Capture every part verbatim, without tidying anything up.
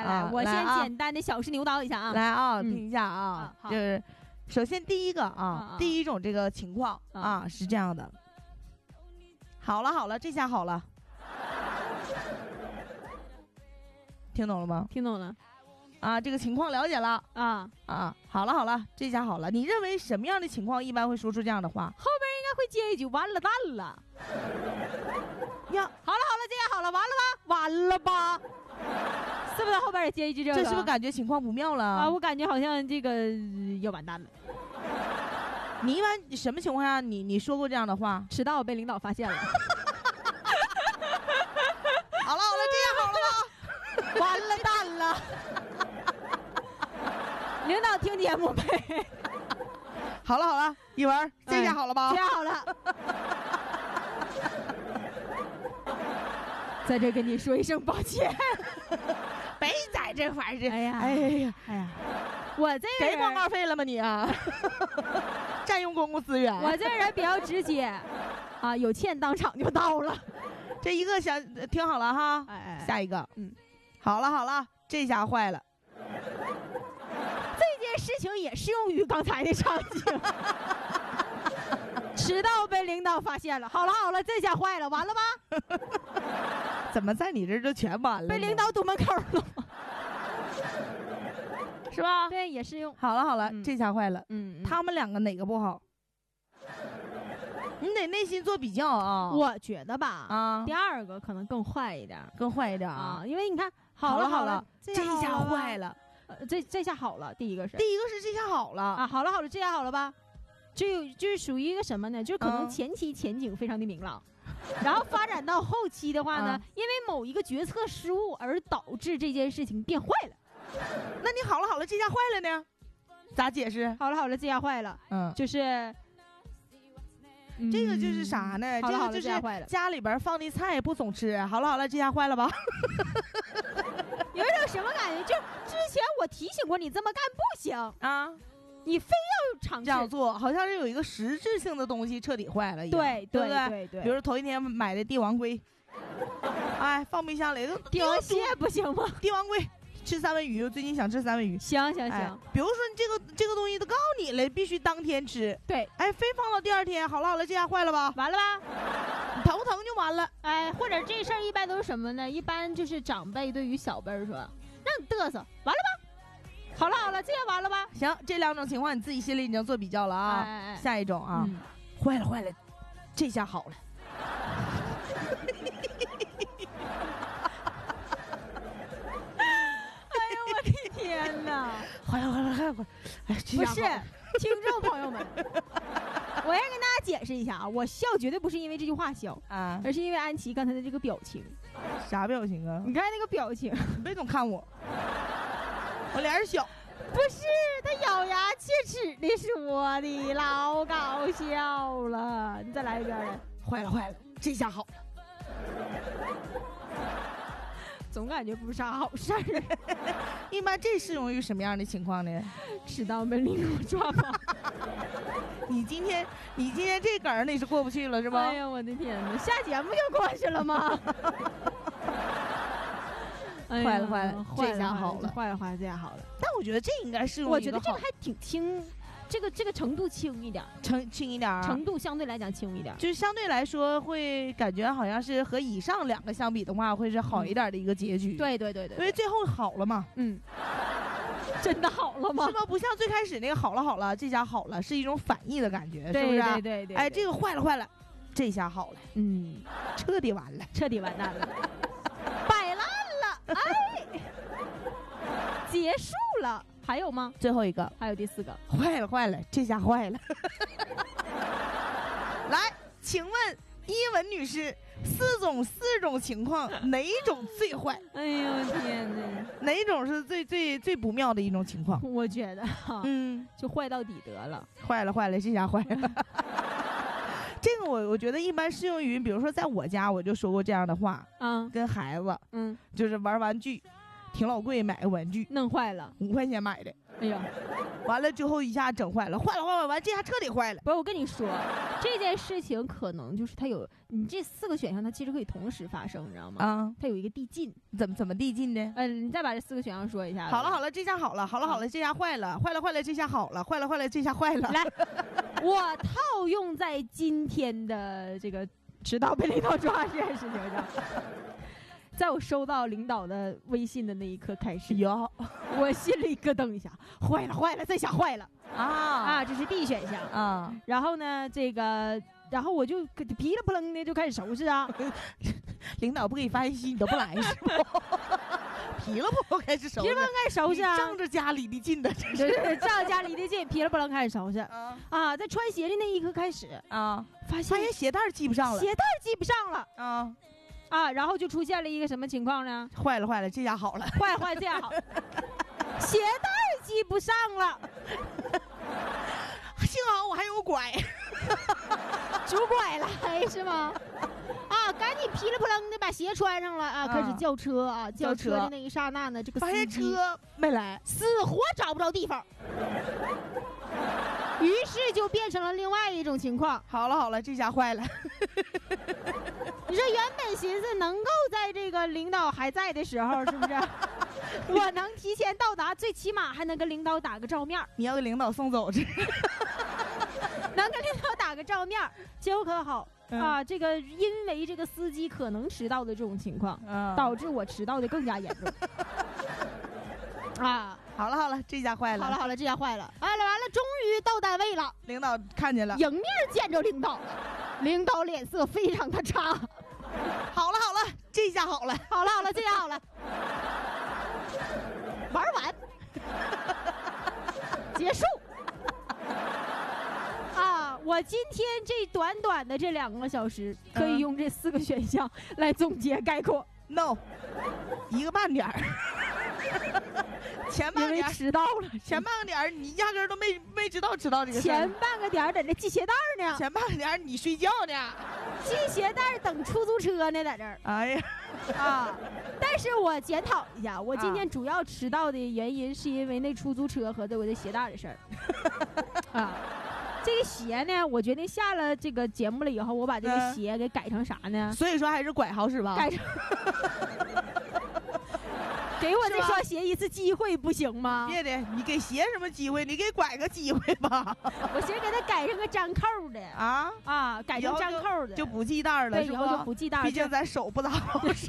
来， 啊、 我先啊、 简单的小试牛刀一下啊。 来啊， 嗯、 听一下啊， 啊就是首先第一个啊， 啊第一种这个情况 啊, 啊是这样的。好了好了，这下好了，听懂了吗？ 听懂了。 啊，这个情况了解了啊啊，好了好了，这下好了。你认为什么样的情况一般会说出这样的话？ 后边应该会接一句完了蛋了。 呀， 好了好了，这下好了，完了吧？完了吧？是不是后边也接一句这个？ 这是不是感觉情况不妙了啊？我感觉好像这个、呃、要完蛋了。 你一般什么情况下你你说过这样的话？ 迟到被领导发现了。 好了好了，这下好了吧？ 完了蛋了。领导听节目呗。 好了好了，一文，这下好了吧？ 这下好了。在这跟你说一声抱歉。 别在这玩意儿。 哎呀哎呀哎呀，我这个给广告费了吗你啊？占用公共资源。 我这人比较直接，啊，有欠当场就到了。 这一个想听好了哈， 哎哎， 下一个， 嗯， 好了好了，这下坏了。 这件事情也适用于刚才的场景。迟到被领导发现了，好了好了，这下坏了，完了吧？ 怎么在你这儿就全完了？ 被领导堵门口了， 是吧？ 对，也适用。 好了好了， 嗯、 这下坏了。 嗯， 他们两个哪个不好？你得内心做比较啊。 我觉得吧， 啊， 第二个可能更坏一点， 更坏一点啊， 啊因为你看， 好了好了， 这下坏了， 呃，这这下好了。第一个是， 第一个是这下好了啊，好了好了，这下好了吧？就就是属于一个什么呢？就是可能前期前景非常的明朗，嗯、然后发展到后期的话呢，嗯、因为某一个决策失误而导致这件事情变坏了。 那你好了好了，这下坏了呢？咋解释？ 好了好了，这下坏了，嗯，就是。 嗯、这个就是啥呢？ 好了好了这个就是家里边放的菜不总吃。好了好了，这下坏了吧？ 有一种什么感觉？就之前我提醒过你这么干不行啊，你非要尝试这样做，好像是有一个实质性的东西彻底坏了一样。 对对不对？ 对对。 比如说头一天买的帝王龟，哎，放冰箱里都帝王蟹不行吗？ 帝王龟。吃三文鱼，我最近想吃三文鱼。 行行行、哎， 比如说你这个这个东西都告诉你了，必须当天吃。 对， 哎，非放到第二天。好了好了，这下坏了吧？ 完了吧？ 你疼不疼就完了。 哎，或者这事儿一般都是什么呢？一般就是长辈对于小辈说，让你嘚瑟，完了吧？好了好了，这下完了吧？ 行，这两种情况你自己心里已经做比较了啊。 哎哎下一种啊，嗯、坏了坏了，这下好了。 天哪！ 坏了坏了坏了！哎， 不是，听众朋友们，我要跟大家解释一下啊，我笑绝对不是因为这句话笑啊，而是因为安琪刚才的这个表情。 啥表情啊？ 你看那个表情， 你别总看我，我脸小。 不是，他咬牙切齿的说的，老搞笑了。你再来一遍来。 坏了坏了，这下好了。 总感觉不是啥好事儿。 一般这适用于什么样的情况呢？ 迟到被领导抓包。 你今天你今天这梗你是过不去了是吧？ 哎呀，我的天哪！下节目就过去了吗？ 哎、坏了坏了，这下好了， 坏了坏了，这下好了。 但我觉得这应该是我觉得这个还挺轻。这个这个程度轻一点， 轻轻一点、啊， 程度相对来讲轻一点， 就是相对来说会感觉好像是和以上两个相比的话，会是好一点的一个结局。 嗯、对, 对对对对， 因为最后好了嘛， 嗯，真的好了吗？ 是吧？不像最开始那个好了好了，这下好了，是一种反义的感觉， 对是不是？ 对对 对, 对。 哎，这个坏了坏了，这下好了， 嗯， 彻底完了， 彻底完蛋了，摆烂了，哎，结束了。还有吗？ 最后一个， 还有第四个， 坏了坏了，这下坏了。来，请问伊文女士，四种四种情况哪种最坏？ 哎呦天哪， 哪种是最最最不妙的一种情况？ 我觉得哈，嗯，就坏到底得了， 坏了坏了，这下坏了。这个我我觉得一般适用于，比如说在我家，我就说过这样的话，嗯，跟孩子，嗯，就是玩玩具。 挺老贵，买个玩具弄坏了， 五块钱买的。 哎呀， 完了之后一下整坏了，坏了坏了，完这下彻底坏了。 不是我跟你说，这件事情可能就是它有你这四个选项，它其实可以同时发生，你知道吗？ 啊， 它有一个递进， 怎么怎么递进的？ 嗯、呃，你再把这四个选项说一下。 好了好了，这下好了，好了好了，这下坏了，坏了坏了，这下好了，坏了坏了，这下坏了。 来，我套用在今天的这个迟到被领导抓这件事情上。在我收到领导的微信的那一刻开始， 有， 我心里咯噔一下，坏了坏了，这下坏了啊啊！这是 B 选项啊。然后呢，这个，然后我就噼里扑棱的就开始收拾啊。 领导不给你发信息，你都不来是不？噼里扑棱开始收拾， 噼里扑棱开始收拾啊！ 仗着家离得近的， 对对，仗着家离得近，噼里扑棱开始收拾啊啊！在穿鞋的那一刻开始啊， 发现发现鞋带系不上了， 鞋带系不上了啊。 啊，然后就出现了一个什么情况呢？ 坏了坏了，这下好了， 坏了坏了，这下好了，鞋带系不上了， 幸好我还有拐， 拄拐来是吗？啊，赶紧噼里扑棱的把鞋穿上了啊，开始叫车啊，叫车的那一刹那呢，这个发现车没来， 死活找不着地方。于是就变成了另外一种情况。 好了好了，这下坏了。 你说原本寻思能够在这个领导还在的时候，是不是？我能提前到达，最起码还能跟领导打个照面。 你要给领导送走去， 能跟领导打个照面，结果可好、嗯、啊！这个因为这个司机可能迟到的这种情况，嗯、导致我迟到的更加严重。啊， 好了好了，这下坏了。 好了好了，这下坏了。完了完了，终于到单位了， 领导看见了， 迎面见着领导了，领导脸色非常的差。 好了好了，这下好了， 好了好了，这下好了，玩完，结束。啊，我今天这短短的这两个小时，可以用这四个选项来总结概括。 No， 一个半点儿。前半个点迟到了， 前半个点你压根都没没知道迟到这个事。 前半个点在这系鞋带呢， 前半个点你睡觉呢， 系鞋带等出租车呢，在这儿。 哎呀， 啊！但是我检讨一下，我今天主要迟到的原因是因为那出租车和我的鞋带的事儿。啊，这个鞋呢，我决定下了这个节目了以后，我把这个鞋给改成啥呢？ 所以说还是拐好使吧。 改成。给我这双鞋一次机会不行吗？ 别的，你给鞋什么机会？你给拐个机会吧。 我先给它改成个粘扣的啊啊，改成粘扣的， 就不系带了， 对，以后就不系带了。 毕竟咱手不咋好使。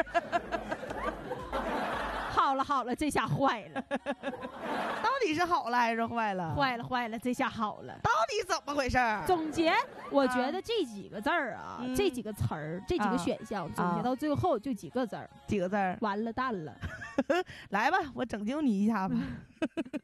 好了好了，这下坏了。 到底是好了还是坏了？ 坏了坏了，这下好了。 到底怎么回事？ 总结，我觉得这几个字儿啊， 嗯、 这几个词儿，这几个选项，啊、总结到最后就几个字儿， 几个字儿， 完了蛋了。 来吧，我拯救你一下吧。